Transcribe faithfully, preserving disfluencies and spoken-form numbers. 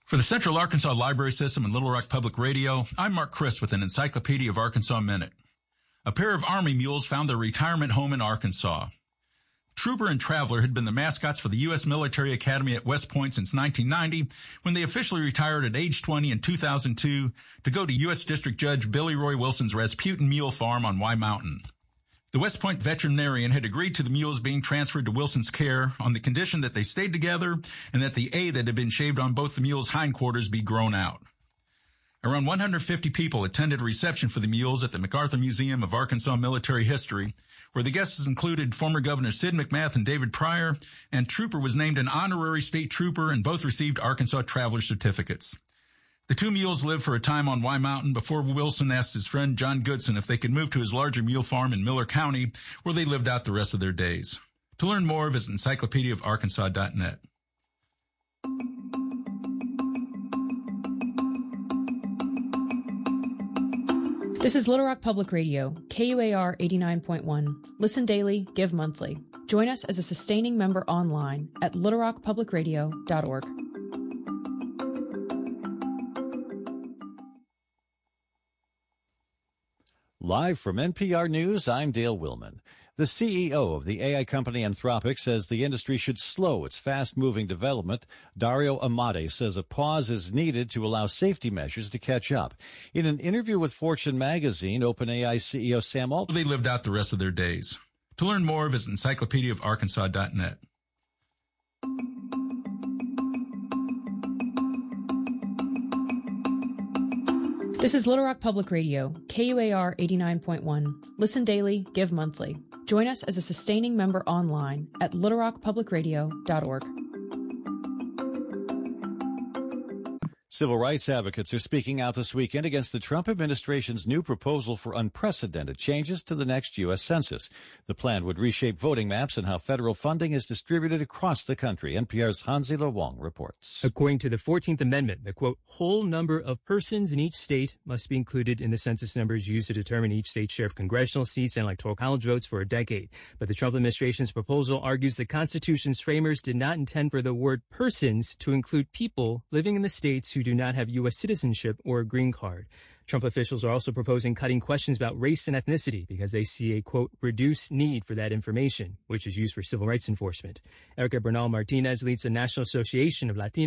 For the Central Arkansas Library System and Little Rock Public Radio, I'm Mark Chris with an Encyclopedia of Arkansas Minute. A pair of Army mules found their retirement home in Arkansas. Trooper and Traveler had been the mascots for the U S Military Academy at West Point since nineteen ninety, when they officially retired at age twenty in two thousand two to go to U S District Judge Billy Roy Wilson's Rasputin Mule Farm on Y Mountain. The West Point veterinarian had agreed to the mules being transferred to Wilson's care on the condition that they stayed together and that the A that had been shaved on both the mules' hindquarters be grown out. Around one hundred fifty people attended a reception for the mules at the MacArthur Museum of Arkansas Military History, where the guests included former Governor Sid McMath and David Pryor, and Trooper was named an honorary state trooper, and both received Arkansas Traveler certificates. The two mules lived for a time on Y Mountain before Wilson asked his friend John Goodson if they could move to his larger mule farm in Miller County, where they lived out the rest of their days. To learn more, visit encyclopedia of arkansas dot net. This is Little Rock Public Radio, K U A R eighty-nine point one. Listen daily, give monthly. Join us as a sustaining member online at little rock public radio dot org. Live from N P R News, I'm Dale Willman. The C E O of the A I company Anthropic says the industry should slow its fast-moving development. Dario Amati says a pause is needed to allow safety measures to catch up. In an interview with Fortune magazine, OpenAI C E O Sam Altman... They lived out the rest of their days. To learn more, visit encyclopedia of arkansas dot net. This is Little Rock Public Radio, K U A R eighty-nine point one. Listen daily, give monthly. Join us as a sustaining member online at little rock public radio dot org. Civil rights advocates are speaking out this weekend against the Trump administration's new proposal for unprecedented changes to the next U S Census. The plan would reshape voting maps and how federal funding is distributed across the country. N P R's Hansi Wong reports. According to the fourteenth Amendment, the, quote, whole number of persons in each state must be included in the census numbers used to determine each state's share of congressional seats and electoral college votes for a decade. But the Trump administration's proposal argues the Constitution's framers did not intend for the word persons to include people living in the states who do not have U S citizenship or a green card. Trump officials are also proposing cutting questions about race and ethnicity because they see a, quote, reduced need for that information, which is used for civil rights enforcement. Erica Bernal Martinez leads the National Association of Latino